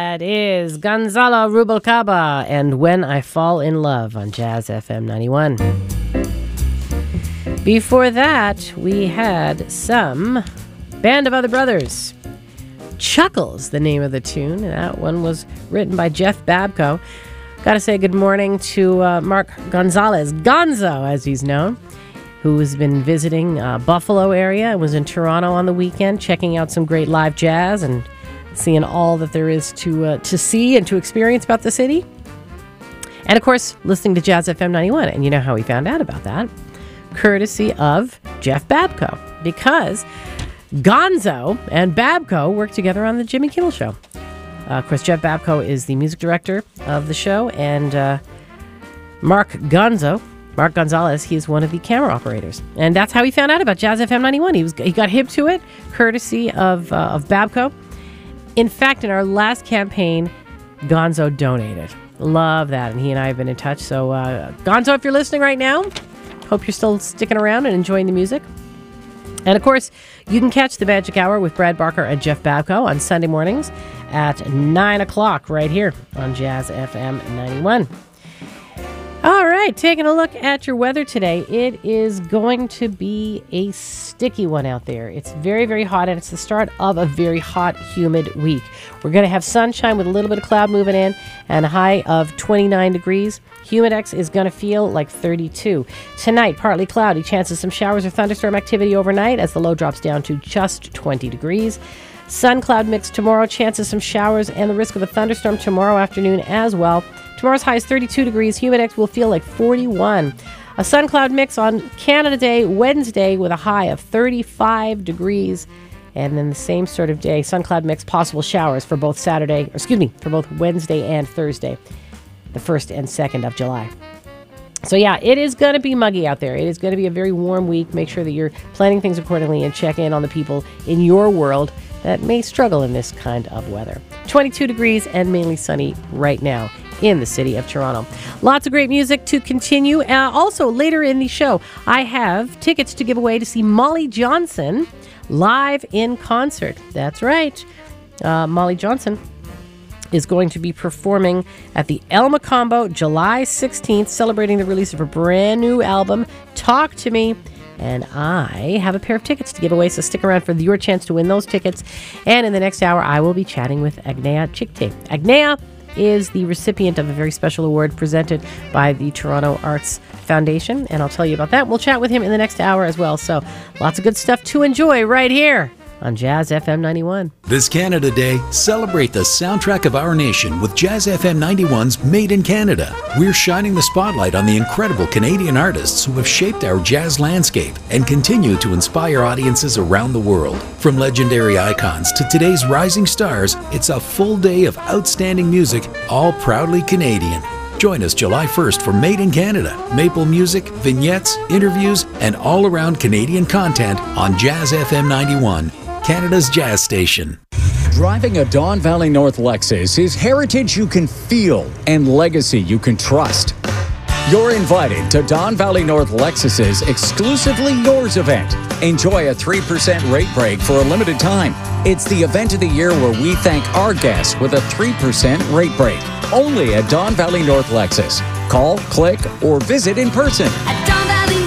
That is Gonzalo Rubalcaba and When I Fall in Love on Jazz FM 91. Before that, we had some Band of Other Brothers. Chuckles, the name of the tune. That one was written by Jeff Babko. Got to say good morning to Mark Gonzalez, Gonzo as he's known, who has been visiting Buffalo area and was in Toronto on the weekend, checking out some great live jazz and seeing all that there is to see and to experience about the city. And of course, listening to Jazz FM 91. And you know how we found out about that? Courtesy of Jeff Babko, because Gonzo and Babko work together on the Jimmy Kimmel Show. Of course, Jeff Babko is the music director of the show, and Mark Gonzalez, he is one of the camera operators. And that's how he found out about Jazz FM 91. He got hip to it, courtesy of Babko. In fact, in our last campaign, Gonzo donated. Love that, and he and I have been in touch. So, Gonzo, if you're listening right now, hope you're still sticking around and enjoying the music. And of course, you can catch the Magic Hour with Brad Barker and Jeff Babko on Sunday mornings at 9 o'clock right here on Jazz FM 91. All right, taking a look at your weather today. It is going to be a sticky one out there. It's very, very hot, and it's the start of a very hot, humid week. We're going to have sunshine with a little bit of cloud moving in and a high of 29 degrees. Humidex is going to feel like 32. Tonight, partly cloudy, chances of some showers or thunderstorm activity overnight as the low drops down to just 20 degrees. Sun cloud mix tomorrow, chances of some showers and the risk of a thunderstorm tomorrow afternoon as well. Tomorrow's high is 32 degrees. Humidex will feel like 41. A sun cloud mix on Canada Day, Wednesday, with a high of 35 degrees. And then the same sort of day, sun cloud mix, possible showers for both for both Wednesday and Thursday, the 1st and 2nd of July. So yeah, it is going to be muggy out there. It is going to be a very warm week. Make sure that you're planning things accordingly and check in on the people in your world that may struggle in this kind of weather. 22 degrees and mainly sunny right now in the city of Toronto. Lots of great music to continue. Also, later in the show, I have tickets to give away to see Molly Johnson live in concert. That's right. Molly Johnson is going to be performing at the El Macombo July 16th, celebrating the release of her brand new album, Talk to Me. And I have a pair of tickets to give away, so stick around for your chance to win those tickets. And in the next hour, I will be chatting with Agnea Chikte. Agnea is the recipient of a very special award presented by the Toronto Arts Foundation, and I'll tell you about that. We'll chat with him in the next hour as well. So lots of good stuff to enjoy right here on Jazz FM 91. This Canada Day, celebrate the soundtrack of our nation with Jazz FM 91's Made in Canada. We're shining the spotlight on the incredible Canadian artists who have shaped our jazz landscape and continue to inspire audiences around the world. From legendary icons to today's rising stars, it's a full day of outstanding music, all proudly Canadian. Join us July 1st for Made in Canada, maple music, vignettes, interviews, and all-around Canadian content on Jazz FM 91. Canada's jazz station. Driving a Don Valley North Lexus is heritage you can feel and legacy you can trust. You're invited to Don Valley North Lexus's Exclusively Yours event. Enjoy a 3% rate break for a limited time. It's the event of the year where we thank our guests with a 3% rate break. Only at Don Valley North Lexus. Call, click, or visit in person. At Don Valley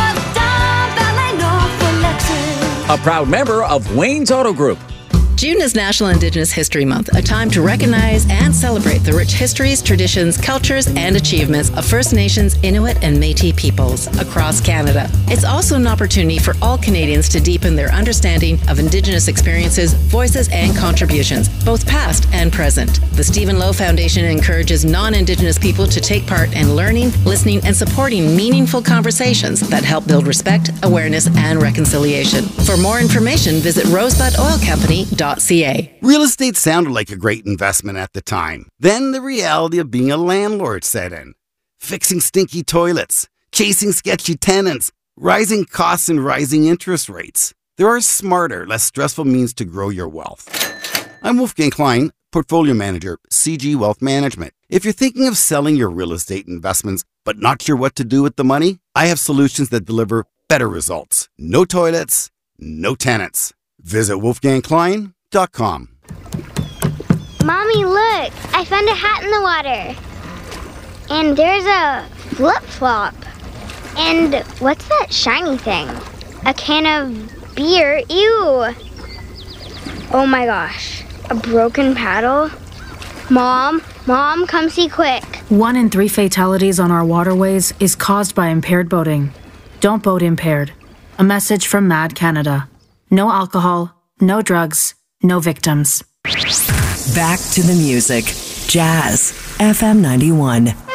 North for Lexus. A proud member of Wayne's Auto Group. June is National Indigenous History Month, a time to recognize and celebrate the rich histories, traditions, cultures, and achievements of First Nations, Inuit, and Métis peoples across Canada. It's also an opportunity for all Canadians to deepen their understanding of Indigenous experiences, voices, and contributions, both past and present. The Stephen Lowe Foundation encourages non-Indigenous people to take part in learning, listening, and supporting meaningful conversations that help build respect, awareness, and reconciliation. For more information, visit rosebudoilcompany.ca. Real estate sounded like a great investment at the time. Then the reality of being a landlord set in. Fixing stinky toilets, chasing sketchy tenants, rising costs and rising interest rates. There are smarter, less stressful means to grow your wealth. I'm Wolfgang Klein, Portfolio Manager, CG Wealth Management. If you're thinking of selling your real estate investments but not sure what to do with the money, I have solutions that deliver better results. No toilets, no tenants. Visit wolfgangklein.com. Mommy, look! I found a hat in the water. And there's a flip-flop. And what's that shiny thing? A can of beer. Ew! Oh my gosh. A broken paddle? Mom, come see quick. 1 in 3 fatalities on our waterways is caused by impaired boating. Don't boat impaired. A message from MAD Canada. No alcohol, no drugs, no victims. Back to the music. Jazz FM 91.